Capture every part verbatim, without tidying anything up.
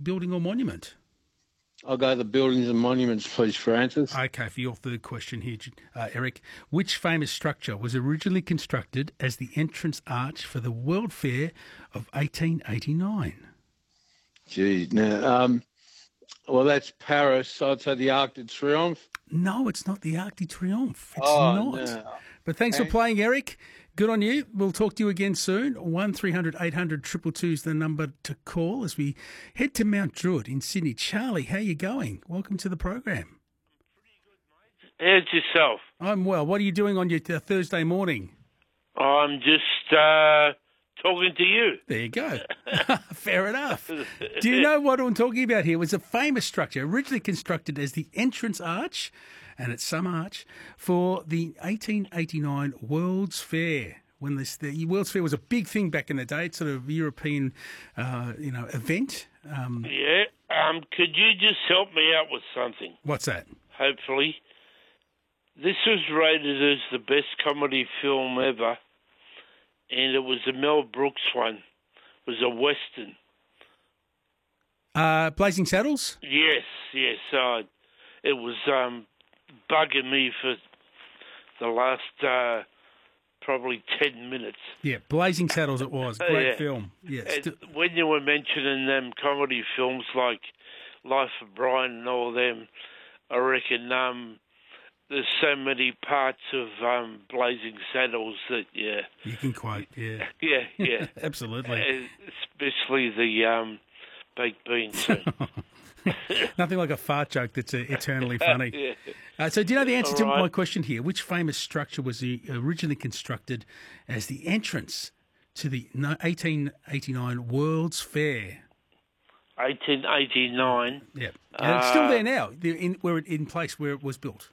building or monument? I'll go the buildings and monuments, please, Francis. Okay, for your third question here, uh, Eric. Which famous structure was originally constructed as the entrance arch for the World Fair of eighteen eighty-nine? Gee, now, um, well, that's Paris. I'd say the Arc de Triomphe. No, it's not the Arc de Triomphe. It's oh, not. No. But thanks okay. for playing, Eric. Good on you. We'll talk to you again soon. one three hundred eight hundred two two two is the number to call as we head to Mount Druitt in Sydney. Charlie, how you going? Welcome to the program. How's yourself? I'm well. What are you doing on your uh, Thursday morning? I'm just uh, talking to you. There you go. Fair enough. Do you know what I'm talking about here? It was a famous structure originally constructed as the entrance arch, and it's some arch, for the eighteen eighty-nine World's Fair. When this, the World's Fair was a big thing back in the day. It's sort of a European, uh, you know, event. Um, yeah. Um. Could you just help me out with something? What's that? Hopefully. This was rated as the best comedy film ever, and it was a Mel Brooks one. It was a Western. Uh, Blazing Saddles? Yes, yes. Uh, it was um, bugging me for the last uh, probably ten minutes. Yeah, Blazing Saddles it was. Great yeah. film. Yeah. St- when you were mentioning them comedy films like Life of Brian and all them, I reckon um, there's so many parts of um, Blazing Saddles that, yeah. You can quote, yeah. yeah, yeah. Absolutely. Uh, especially the um, baked beans. Nothing like a fart joke that's uh, eternally funny. yeah. uh, so do you know the answer All to right. my question here? Which famous structure was the, originally constructed as the entrance to the eighteen eighty-nine World's Fair? eighteen eighty-nine. Yeah. And it's still Uh, there now, the- in, where it, in place where it was built.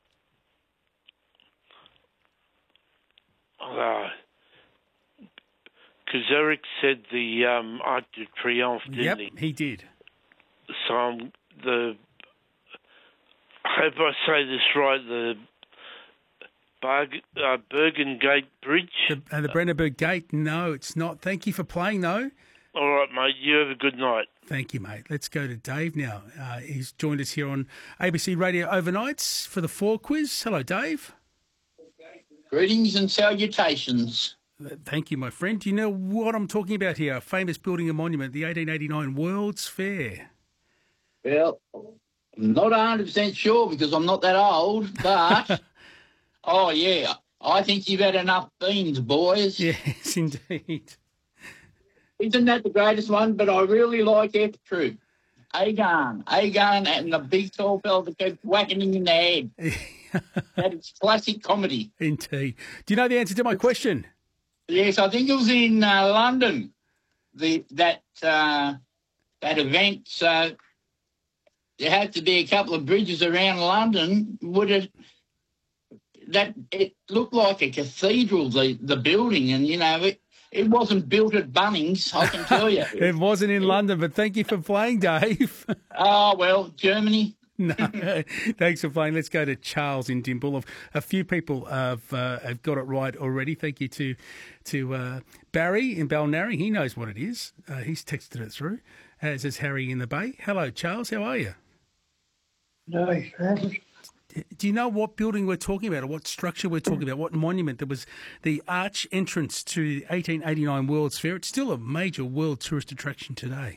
Because Eric said the um, Arc de Triomphe, didn't Yep, he? he did. So um, the, I hope I say this right, the Berg, uh, Bergen Gate Bridge. The, uh, the Brandenburg Gate, no, it's not. Thank you for playing, though. All right, mate. You have a good night. Thank you, mate. Let's go to Dave now. Uh, he's joined us here on A B C Radio Overnights for the Four Quiz. Hello, Dave. Greetings and salutations. Thank you, my friend. Do you know what I'm talking about here? A famous building and monument, the eighteen eighty-nine World's Fair. Well, I'm not one hundred percent sure because I'm not that old, but, oh, yeah, I think you've had enough beans, boys. Yes, indeed. Isn't that the greatest one? But I really like F Troop. Agarn. Agarn and the big tall fella that keeps whacking him in the head. That is classic comedy. Indeed. Do you know the answer to my question? Yes, I think it was in uh, London, the that uh, that event. So there had to be a couple of bridges around London. Would it that it looked like a cathedral, the the building, and you know it. It wasn't built at Bunnings, I can tell you. It wasn't in London, but thank you for playing, Dave. Oh, well, Germany. No, thanks for playing. Let's go to Charles in Dimbull. A few people have uh, have got it right already. Thank you to to uh, Barry in Balnarring. He knows what it is. Uh, he's texted it through, as is Harry in the Bay. Hello, Charles. How are you? No, Do you know what building we're talking about or what structure we're talking about, what monument? There was the arch entrance to the eighteen eighty-nine World's Fair. It's still a major world tourist attraction today.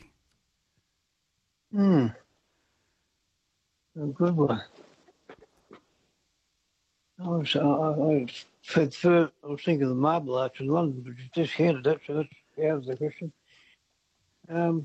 Hmm. A good one. I was, I, I, for, for, I was thinking of the Marble Arch in London, but you just handed that, so that's out of the question. Um,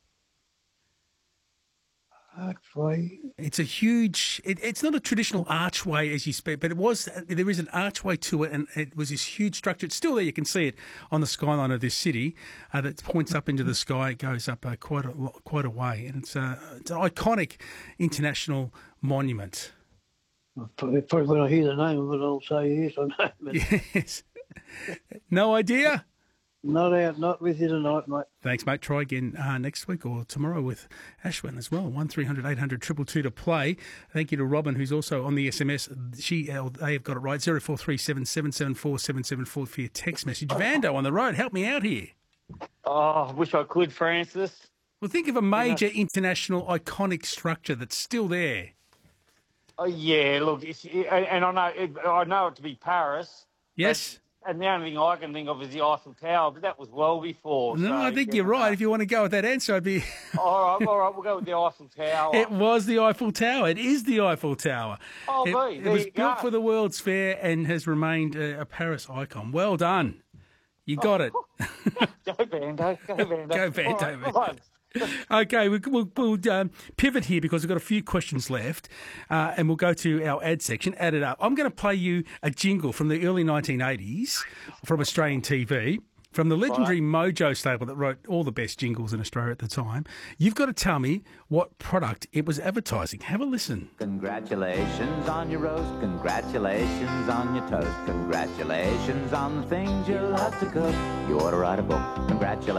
archway. It's a huge. It, it's not a traditional archway as you speak, but it was. There is an archway to it, and it was this huge structure. It's still there. You can see it on the skyline of this city uh, that points up into the sky. It goes up uh, quite a lo- quite a way, and it's, uh, it's an iconic international monument. Probably when I hear the name of it, I'll say yes, I know. But Yes. No idea. not out, not with you tonight, mate. Thanks, mate. Try again uh, next week or tomorrow with Ashwin as well. one three hundred eight hundred two two two to play. Thank you to Robin, who's also on the S M S. She, uh, they have got it right. zero four three seven seven seven four seven seven four for your text message. Vando on the road. Help me out here. Oh, I wish I could, Francis. Well, think of a major international iconic structure that's still there. Oh yeah, look, it's, and and I know it, I know it to be Paris. Yes. But, and the only thing I can think of is the Eiffel Tower, but that was well before. No, so, I think yeah, you're right. no. If you want to go with that answer, I'd be. all right, all right, we'll go with the Eiffel Tower. It was the Eiffel Tower. It is the Eiffel Tower. Oh, it, mate, it there was you built go. for the World's Fair and has remained a, a Paris icon. Well done. You got it. Go Bando, go Bando. Go Bando, All right, mate. all right. Okay, we, we'll, we'll um, pivot here because we've got a few questions left, uh, and we'll go to our ad section, add it up. I'm going to play you a jingle from the early nineteen eighties from Australian T V, from the legendary Mojo stable that wrote all the best jingles in Australia at the time. You've got to tell me what product it was advertising. Have a listen. Congratulations on your roast, congratulations on your toast, congratulations on the things you love to cook. You ought to write a book. Congratulations.